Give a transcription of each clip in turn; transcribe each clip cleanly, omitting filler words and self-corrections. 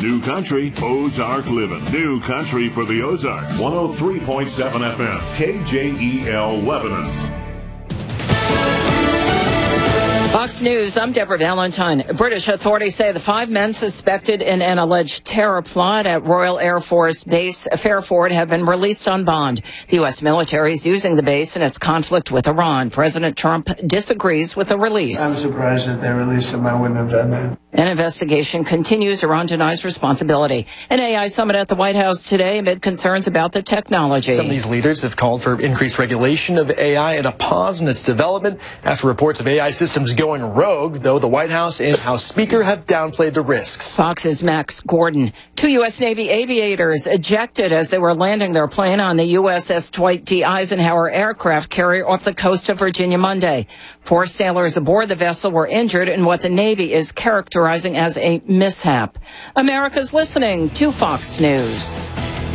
New Country, Ozark Living. New Country for the Ozarks. 103.7 FM, KJEL Lebanon. Fox News, I'm Deborah Valentine. British authorities say the 5 men suspected in an alleged terror plot at Royal Air Force Base Fairford have been released on bond. The U.S. military is using the base in its conflict with Iran. President Trump disagrees with the release. I'm surprised that they released him. I wouldn't have done that. An investigation continues. Iran denies responsibility. An AI summit at the White House today amid concerns about the technology. Some of these leaders have called for increased regulation of AI and a pause in its development after reports of AI systems going rogue, though the White House and House Speaker have downplayed the risks. Fox's Max Gordon. 2 U.S. Navy aviators ejected as they were landing their plane on the USS Dwight D. Eisenhower aircraft carrier off the coast of Virginia Monday. 4 sailors aboard the vessel were injured in what the Navy is characterizing as a mishap. America's listening to Fox News.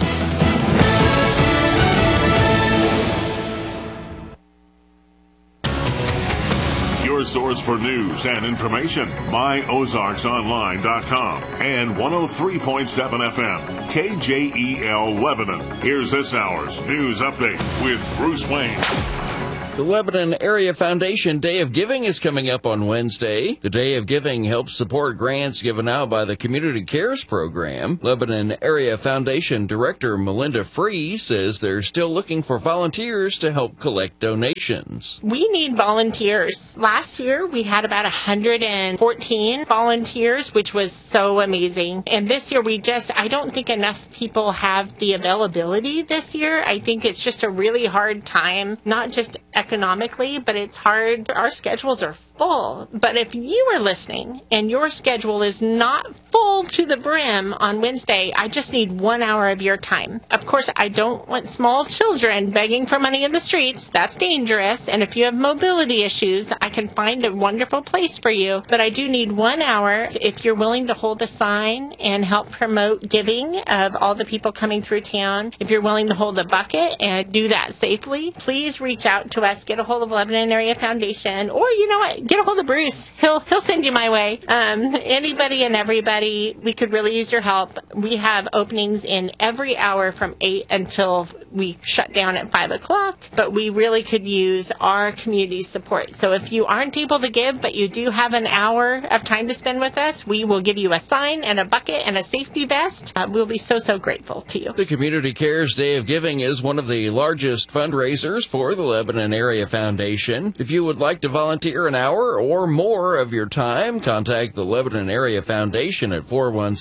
Your source for news and information, myozarksonline.com and 103.7 FM, KJEL Lebanon. Here's this hour's news update with Bruce Wayne. The Lebanon Area Foundation Day of Giving is coming up on Wednesday. The Day of Giving helps support grants given out by the Community Cares Program. Lebanon Area Foundation Director Melinda Free says they're still looking for volunteers to help collect donations. We need volunteers. Last year, we had about 114 volunteers, which was so amazing. And this year, I don't think enough people have the availability this year. I think it's just a really hard time, not just economically, but it's hard. Our schedules are full. But if you are listening and your schedule is not full to the brim on Wednesday, I just need 1 hour of your time. Of course, I don't want small children begging for money in the streets. That's dangerous. And if you have mobility issues, I can find a wonderful place for you. But I do need 1 hour if you're willing to hold a sign and help promote giving of all the people coming through town. If you're willing to hold a bucket and do that safely, please reach out to us. Get a hold of Lebanon Area Foundation, or you know what, get a hold of Bruce. He'll send you my way. Anybody and everybody, we could really use your help. We have openings in every hour from 8 until we shut down at 5 o'clock, but we really could use our community support. So if you aren't able to give, but you do have an hour of time to spend with us, we will give you a sign and a bucket and a safety vest. We'll be so grateful to you. The Community Cares Day of Giving is one of the largest fundraisers for the Lebanon Area Foundation. If you would like to volunteer an hour or more of your time, contact the Lebanon Area Foundation at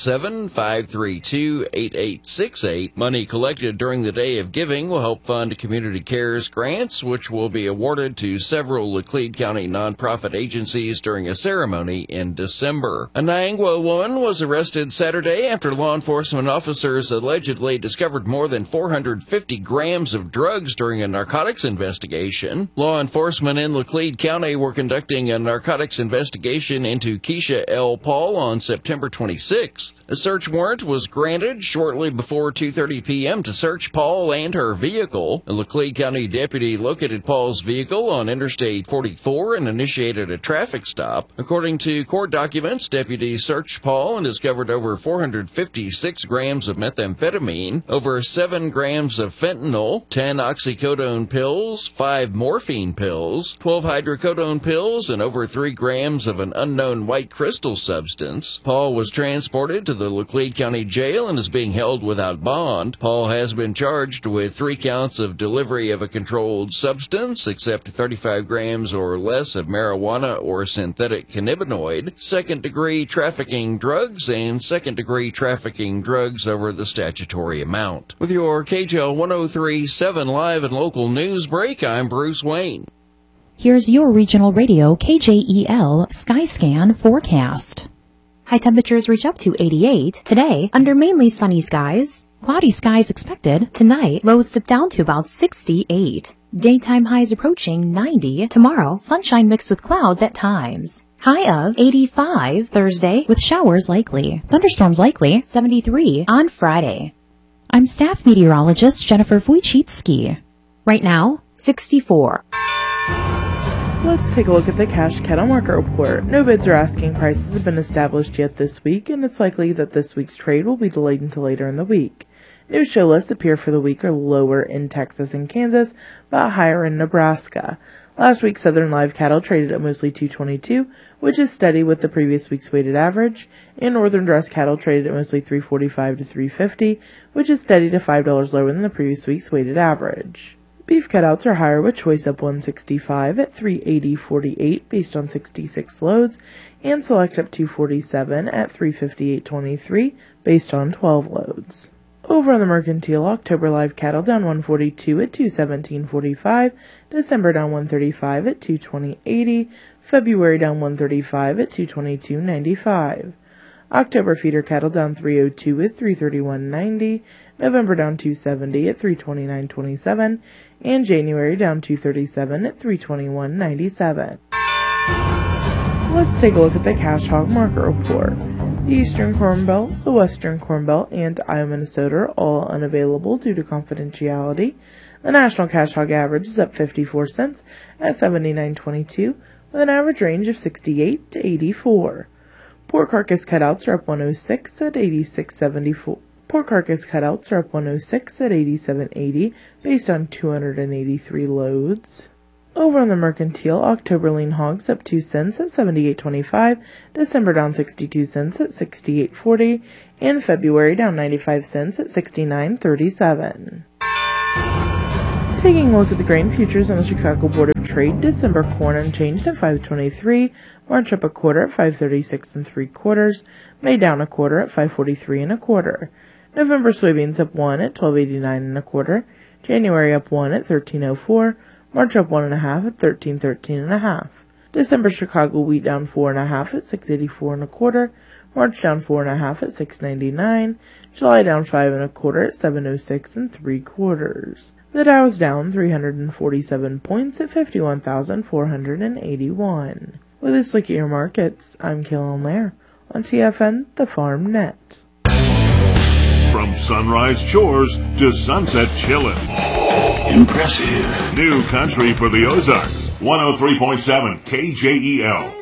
417-532-8868. Money collected during the Day of Giving will help fund Community Cares grants, which will be awarded to several Laclede County nonprofit agencies during a ceremony in December. A Niangua woman was arrested Saturday after law enforcement officers allegedly discovered more than 450 grams of drugs during a narcotics investigation. Law enforcement in Laclede County were conducting a narcotics investigation into Keisha L. Paul on September 26th. A search warrant was granted shortly before 2:30 p.m. to search Paul and her vehicle. A Laclede County deputy located Paul's vehicle on Interstate 44 and initiated a traffic stop. According to court documents, deputies searched Paul and discovered over 456 grams of methamphetamine, over 7 grams of fentanyl, 10 oxycodone pills, 5 morphine pills, 12 hydrocodone pills, and over 3 grams of an unknown white crystal substance. Paul was transported to the Laclede County Jail and is being held without bond. Paul has been charged with 3 counts of delivery of a controlled substance, except 35 grams or less of marijuana or synthetic cannabinoid, second-degree trafficking drugs, and second-degree trafficking drugs over the statutory amount. With your KJL 103.7 live and local news break, I'm Bruce Wayne. Here's your regional radio KJEL Skyscan forecast. High temperatures reach up to 88 today under mainly sunny skies. Cloudy skies expected tonight. Lows dip down to about 68. Daytime highs approaching 90 tomorrow. Sunshine mixed with clouds at times. High of 85 Thursday with showers likely. Thunderstorms likely 73 on Friday. I'm staff meteorologist Jennifer Wojcicki. Right now, 64. Let's take a look at the cash cattle market report. No bids or asking prices have been established yet this week, and it's likely that this week's trade will be delayed until later in the week. New show lists appear for the week are lower in Texas and Kansas, but higher in Nebraska. Last week, Southern live cattle traded at mostly $222, which is steady with the previous week's weighted average, and Northern dress cattle traded at mostly $345 to $350, which is steady to $5 lower than the previous week's weighted average. Beef cutouts are higher with choice up 165 at $380.48 based on 66 loads, and select up 247 at $358.23 based on 12 loads. Over on the mercantile, October live cattle down 142 at $217.45, December down 135 at $220.80, February down 135 at $222.95. October feeder cattle down 302 at $331.90, November down 270 at $329.27, and January down 237 at $321.97. Let's take a look at the cash hog market report. The Eastern Corn Belt, the Western Corn Belt, and Iowa, Minnesota are all unavailable due to confidentiality. The national cash hog average is up 54 cents at $79.22, with an average range of 68 to 84. Pork carcass cutouts are up 106 at 86.74. Pork carcass cutouts are up 106 at 87.80 based on 283 loads. Over on the mercantile, October lean hogs up 2 cents at $78.25, December down 62 cents at $68.40, and February down 95 cents at $69.37. Taking a look at the grain futures on the Chicago Board of Trade, December corn unchanged at $5.23, March up a quarter at $5.36 3/4, May down a quarter at $5.43 1/4, November soybeans up 1 at $12.89 1/4, January up 1 at $13.04, March up 1.5 at $13.13 1/2. December Chicago wheat down 4.5 at $6.84 1/4, March down 4.5 at $6.99, July down 5 1/4 at $7.06 3/4. The Dow is down 347 points at 51,481. With this look at your markets, I'm Kaylin Lair on TFN The Farm Net. From sunrise chores to sunset chillin'. Impressive. New country for the Ozarks. 103.7 KJEL.